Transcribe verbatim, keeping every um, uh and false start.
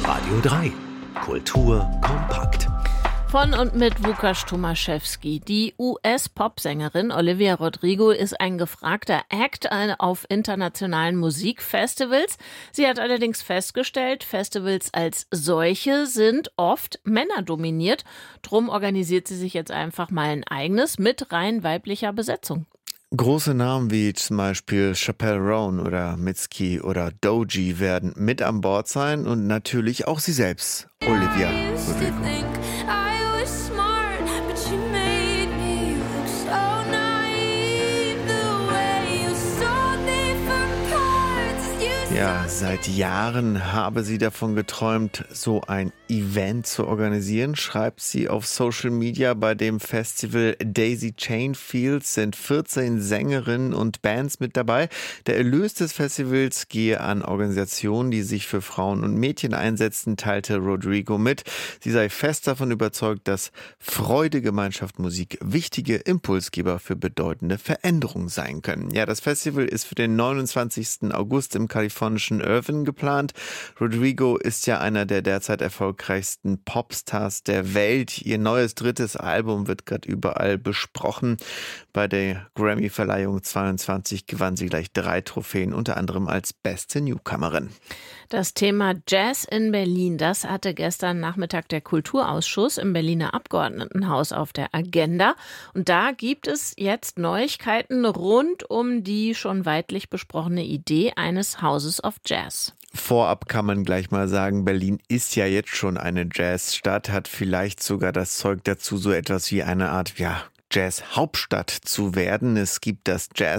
Radio drei. Kultur kompakt. Von und mit Łukasz Tomaszewski. Die U S-Popsängerin Olivia Rodrigo ist ein gefragter Act auf internationalen Musikfestivals. Sie hat allerdings festgestellt, Festivals als solche sind oft männerdominiert. Drum organisiert sie sich jetzt einfach mal ein eigenes mit rein weiblicher Besetzung. Große Namen wie zum Beispiel Chappelle Roan oder Mitski oder Doji werden mit an Bord sein und natürlich auch sie selbst, Olivia Rodrigo. Ja, seit Jahren habe sie davon geträumt, so ein Event zu organisieren, schreibt sie auf Social Media. Bei dem Festival Daisy Chain Fields sind vierzehn Sängerinnen und Bands mit dabei. Der Erlös des Festivals gehe an Organisationen, die sich für Frauen und Mädchen einsetzen, teilte Rodrigo mit. Sie sei fest davon überzeugt, dass Freude, Gemeinschaft, Musik wichtige Impulsgeber für bedeutende Veränderungen sein können. Ja, das Festival ist für den neunundzwanzigsten August im kalifornischen Irvine geplant. Rodrigo ist ja einer der derzeit erfolgreichsten Popstars der Welt. Ihr neues drittes Album wird gerade überall besprochen. Bei der Grammy-Verleihung zweiundzwanzig gewann sie gleich drei Trophäen, unter anderem als beste Newcomerin. Das Thema Jazz in Berlin, das hatte gestern Nachmittag der Kulturausschuss im Berliner Abgeordnetenhaus auf der Agenda. Und da gibt es jetzt Neuigkeiten rund um die schon weitlich besprochene Idee eines Houses of Jazz. Vorab kann man gleich mal sagen, Berlin ist ja jetzt schon eine Jazzstadt, hat vielleicht sogar das Zeug dazu, so etwas wie eine Art, ja, Jazz-Hauptstadt zu werden. Es gibt das Jazz